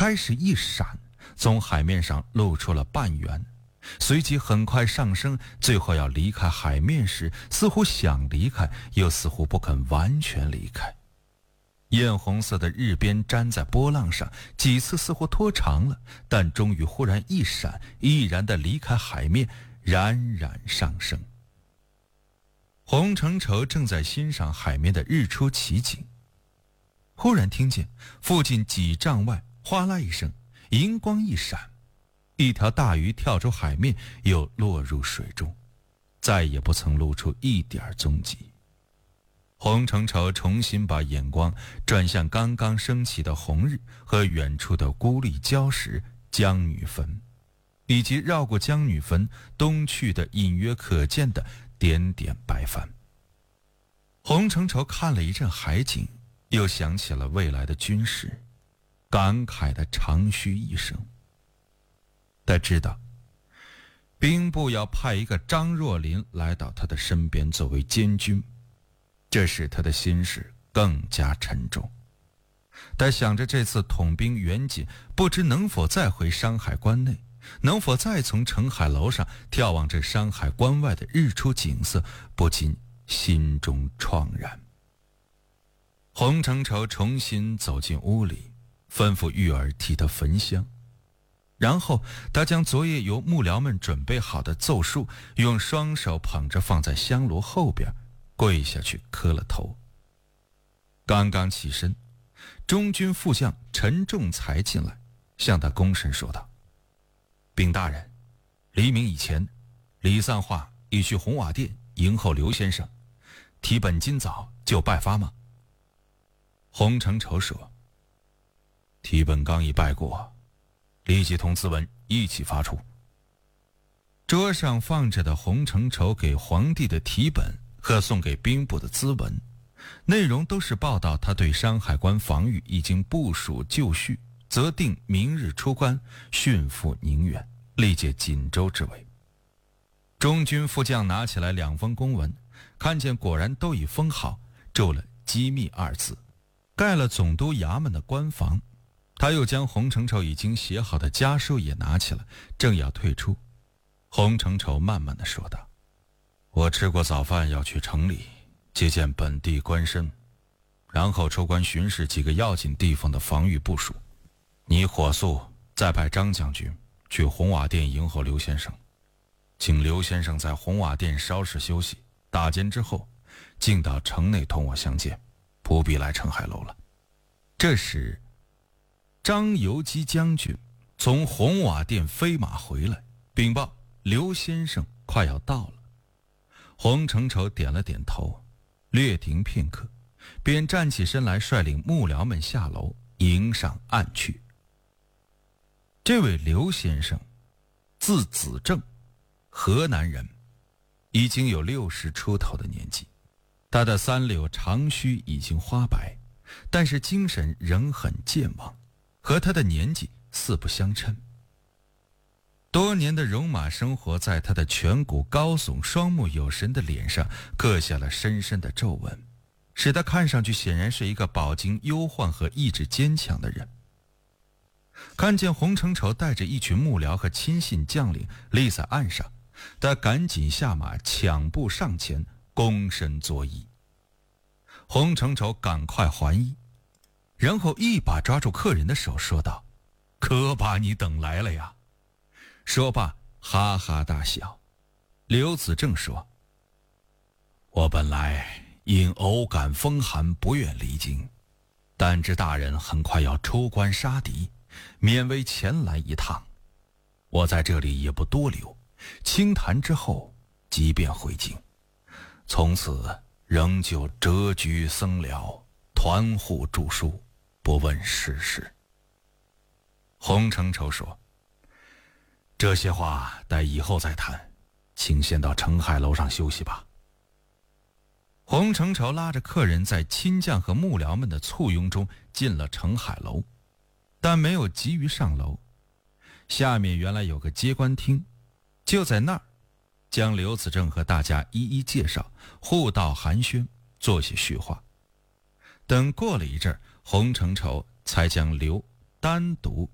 开始一闪，从海面上露出了半圆，随即很快上升，最后要离开海面时，似乎想离开，又似乎不肯完全离开。艳红色的日边粘在波浪上，几次似乎拖长了，但终于忽然一闪，毅然地离开海面，冉冉上升。洪承畴正在欣赏海面的日出奇景，忽然听见附近几丈外哗啦一声，银光一闪，一条大鱼跳出海面，又落入水中，再也不曾露出一点踪迹。洪承畴重新把眼光转向刚刚升起的红日和远处的孤立礁石江女坟，以及绕过江女坟东去的隐约可见的点点白帆。洪承畴看了一阵海景，又想起了未来的军事，感慨的长吁一声。他知道兵部要派一个张若麟来到他的身边作为监军，这使他的心事更加沉重。他想着这次统兵远景，不知能否再回山海关内，能否再从澄海楼上眺望这山海关外的日出景色，不禁心中怆然。洪承畴重新走进屋里，吩咐玉儿替他焚香，然后他将昨夜由幕僚们准备好的奏书用双手捧着放在香炉后边，跪下去磕了头。刚刚起身，中军副将陈仲才进来，向他躬身说道：“禀大人，黎明以前，李散化已去红瓦殿迎候刘先生，提本今早就拜发吗？”洪承畴说：“提本刚已拜过，立即同咨文一起发出。”桌上放着的洪承畴给皇帝的题本和送给兵部的咨文，内容都是报道他对山海关防御已经部署就绪，择定明日出关，迅赴宁远，力解锦州之围。中军副将拿起来2封公文，看见果然都已封好，皱了机密2字，盖了总督衙门的官房。他又将洪承畴已经写好的家书也拿起来，正要退出。洪承畴慢慢地说道：“我吃过早饭，要去城里接见本地官绅，然后出关巡视几个要紧地方的防御部署。你火速再派张将军去红瓦殿迎候刘先生，请刘先生在红瓦殿稍事休息，打尖之后进到城内同我相见，不必来澄海楼了。”这时张游基将军从红瓦殿飞马回来，禀报刘先生快要到了。洪承畴点了点头，略停片刻，便站起身来，率领幕僚们下楼迎上岸去。这位刘先生字子正，河南人，已经有60出头的年纪，他的3绺长须已经花白，但是精神仍很健忘，和他的年纪四不相称。多年的戎马生活在他的颧骨高耸、双目有神的脸上刻下了深深的皱纹，使他看上去显然是一个饱经忧患和意志坚强的人。看见洪承畴带着一群幕僚和亲信将领立在岸上，他赶紧下马，抢步上前，躬身作揖。洪承畴赶快还揖，然后一把抓住客人的手，说道：“可把你等来了呀！”说罢哈哈大笑。刘子正说：“我本来因偶感风寒，不愿离京，但知大人很快要出关杀敌，勉为前来一趟。我在这里也不多留，清谈之后即便回京，从此仍旧谪居僧寮，团户著书，不问世事。”洪承畴说：“这些话待以后再谈，请先到澄海楼上休息吧。”洪承畴拉着客人在亲将和幕僚们的簇拥中进了澄海楼，但没有急于上楼。下面原来有个接官厅，就在那儿将刘子正和大家一一介绍，互道寒暄，做些叙话。等过了一阵，洪承畴才将刘单独